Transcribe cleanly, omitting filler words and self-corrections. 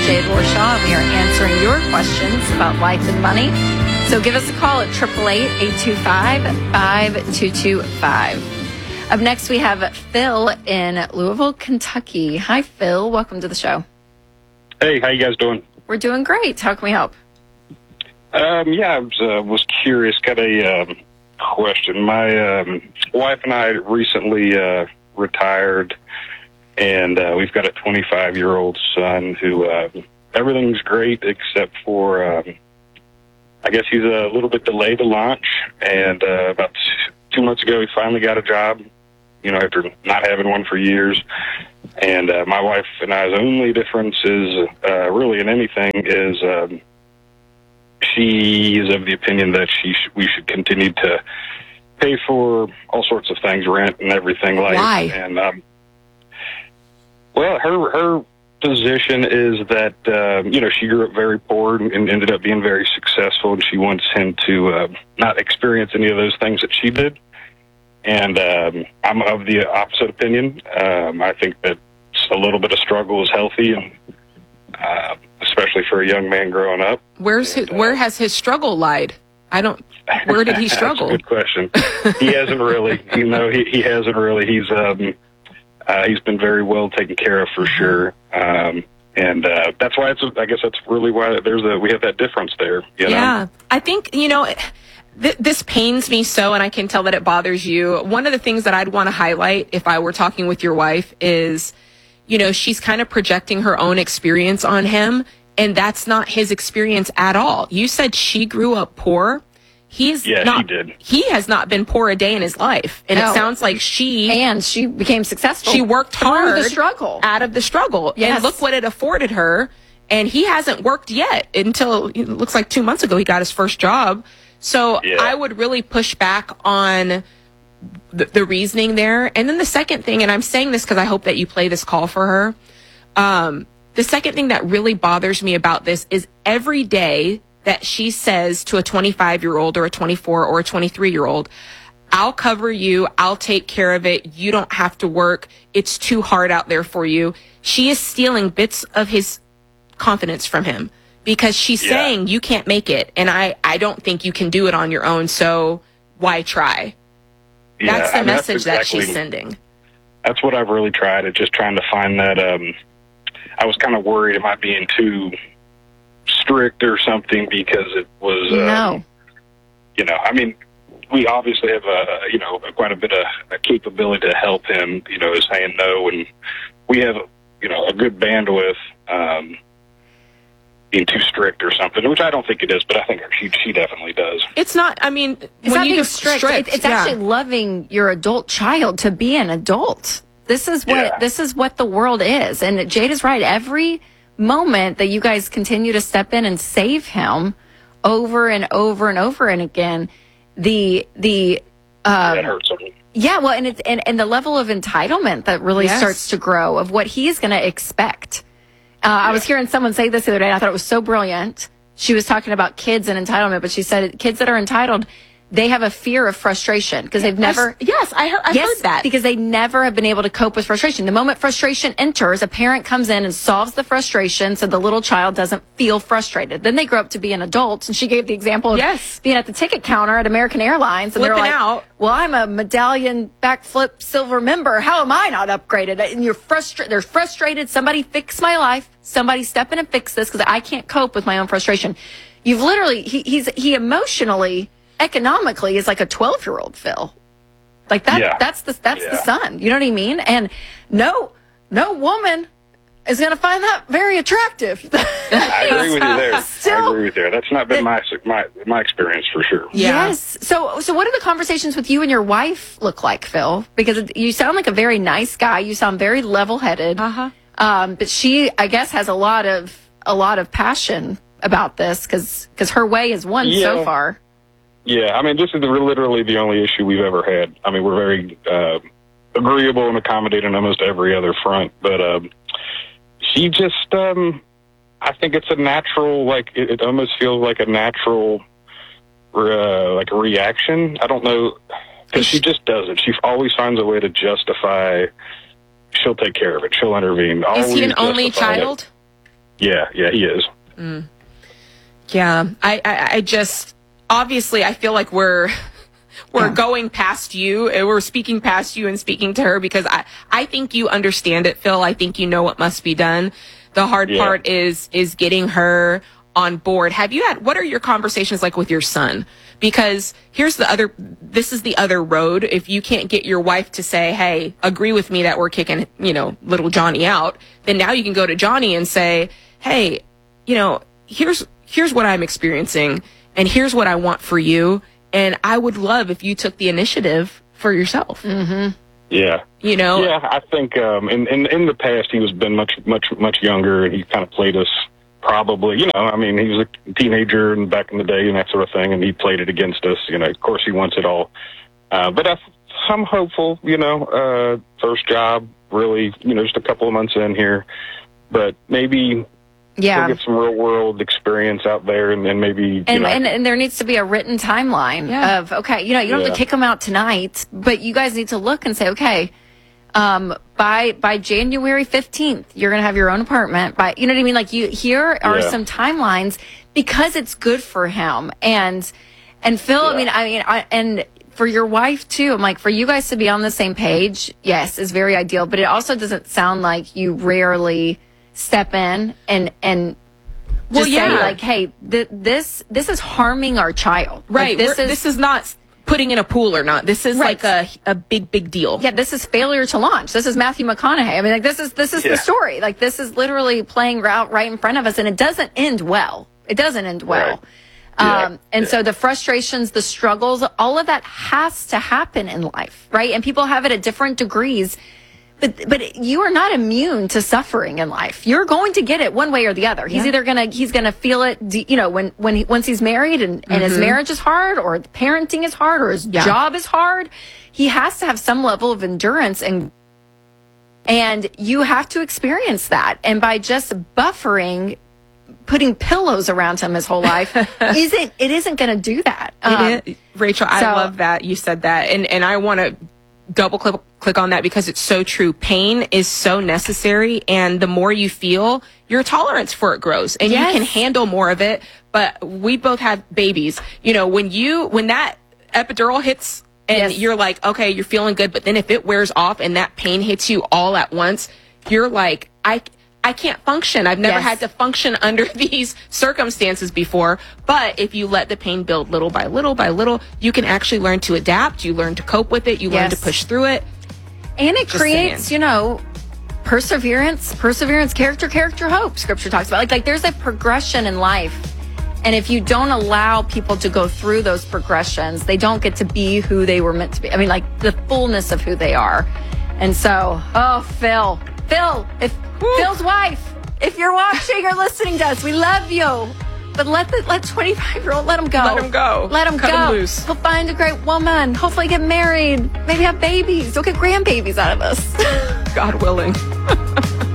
Jade Warshaw, and we are answering your questions about life and money. So give us a call at 888-825-5225. Up next, we have Phil in Louisville, Kentucky. Hi, Phil. Welcome to the show. Hey, how you guys doing? We're doing great. How can we help? I was curious, got a question. My wife and I recently retired, and we've got a 25-year-old son who everything's great except for, I guess he's a little bit delayed to launch, and about 2 months ago he finally got a job, after not having one for years. And my wife and I's only difference is, really in anything, is she is of the opinion that we should continue to pay for all sorts of things, rent and everything like. Why? And well, her position is that she grew up very poor and ended up being very successful, and she wants him to not experience any of those things that she did. And I'm of the opposite opinion. I think that a little bit of struggle is healthy, and especially for a young man growing up. Where has his struggle lied? Where did he struggle? That's a good question. He hasn't really. He hasn't really. He's been very well taken care of for sure. And that's why I guess that's really why we have that difference there. Yeah, I think this pains me so, and I can tell that it bothers you. One of the things that I'd want to highlight if I were talking with your wife is, she's kind of projecting her own experience on him, and that's not his experience at all. You said she grew up poor. She did. He has not been poor a day in his life, and it sounds like she became successful. She worked hard out of the struggle. Yes. And look what it afforded her. And he hasn't worked yet until it looks like 2 months ago he got his first job. So I would really push back on the reasoning there. And then the second thing, and I'm saying this because I hope that you play this call for her. The second thing that really bothers me about this is every day that she says to a 25-year-old or a 24 or a 23-year-old, I'll cover you, I'll take care of it, you don't have to work, it's too hard out there for you. She is stealing bits of his confidence from him. Because she's saying you can't make it, and I don't think you can do it on your own, so why try? Yeah, that's the message that she's sending. That's what I've really tried, at just trying to find that. I was kind of worried am I being too strict or something, because it was, we obviously have quite a bit of a capability to help him, saying no, and we have, a good bandwidth, being too strict or something, which I don't think it is, but I think she definitely does. It's not, when not you being strict. It's actually loving your adult child to be an adult. This is what the world is. And Jade is right. Every moment that you guys continue to step in and save him over and over and over and again, that hurts him. Yeah, well, and the level of entitlement that really starts to grow of what he's going to expect. I was hearing someone say this the other day, and I thought it was so brilliant. She was talking about kids and entitlement, but she said kids that are entitled, they have a fear of frustration because they've never... I heard that. Because they never have been able to cope with frustration. The moment frustration enters, a parent comes in and solves the frustration so the little child doesn't feel frustrated. Then they grow up to be an adult, and she gave the example of being at the ticket counter at American Airlines, and they're like, out. well, I'm a medallion backflip silver member. How am I not upgraded? And they're frustrated. Somebody fix my life. Somebody step in and fix this because I can't cope with my own frustration. You've literally, he emotionally... economically is like a 12-year-old, Phil. Like that. That's the son. You know what I mean? And no woman is going to find that very attractive. I agree with you there. I agree with you there. That's not been my experience for sure. Yeah. Yes. So what do the conversations with you and your wife look like, Phil? Because you sound like a very nice guy. You sound very level-headed. But she, I guess, has a lot of passion about this because her way is won so far. Yeah, this is literally the only issue we've ever had. We're very agreeable and accommodating on almost every other front, but she just, I think it's a natural, it almost feels like a natural, a reaction. I don't know, because she just does it. She always finds a way to justify, she'll take care of it, she'll intervene. Is he an only child? Yeah, he is. Yeah, I just, obviously, I feel like we're going past you, and we're speaking past you and speaking to her, because I think you understand it, Phil. I think you know what must be done. The hard part is getting her on board. What are your conversations like with your son? Because this is the other road. If you can't get your wife to say, hey, agree with me that we're kicking, little Johnny out, then now you can go to Johnny and say, hey, here's what I'm experiencing, and here's what I want for you. And I would love if you took the initiative for yourself. Mm-hmm. Yeah. Yeah, I think in the past he was been much younger, and he kind of played us probably, he was a teenager and back in the day and that sort of thing, and he played it against us. Of course he wants it all. But I'm hopeful, first job, really, just a couple of months in here. But maybe we'll get some real world experience out there, and maybe and there needs to be a written timeline of, okay, you don't have to kick them out tonight, but you guys need to look and say, okay, by January 15th you're gonna have your own apartment. You know what I mean? Like, here are some timelines, because it's good for him and Phil. And for your wife too. I'm like, for you guys to be on the same page, yes, is very ideal. But it also doesn't sound like you rarely step in and just say, like, hey, this is harming our child. Right. Like, this is not putting in a pool or not. This is like a big deal. Yeah, this is failure to launch. This is Matthew McConaughey. Like, this is the story. Like, this is literally playing out right in front of us, and it doesn't end well. It doesn't end well. Right. So the frustrations, the struggles, all of that has to happen in life, right? And people have it at different degrees. But you are not immune to suffering in life. You're going to get it one way or the other. He's either gonna feel it, once he's married and his marriage is hard, or parenting is hard, or his job is hard. He has to have some level of endurance, and you have to experience that. And by just buffering, putting pillows around him his whole life isn't going to do that. Rachel, I love that you said that, and I want to double click on that, because it's so true. Pain is so necessary, and the more you feel, your tolerance for it grows, and you can handle more of it. But we both have babies. When that epidural hits and you're like, okay, you're feeling good, but then if it wears off and that pain hits you all at once, you're like, I can't function. I've never had to function under these circumstances before. But if you let the pain build little by little by little, you can actually learn to adapt. You learn to cope with it. You learn to push through it. And it creates, perseverance, character, hope. Scripture talks about like there's a progression in life. And if you don't allow people to go through those progressions, they don't get to be who they were meant to be. I mean, like the fullness of who they are. And so, Phil, Phil's wife, if you're watching or listening to us, we love you. But let 25-year-old, let him go. Let him go. Let him Cut go. him loose. He'll find a great woman. Hopefully get married. Maybe have babies. He'll get grandbabies out of us. God willing.